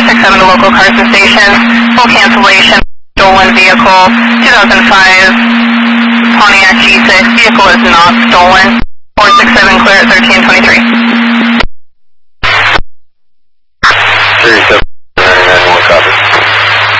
467 to local Carson Station. Full cancellation. Stolen vehicle. 2005 Pontiac G6. Vehicle is not stolen. 467 clear at 1323.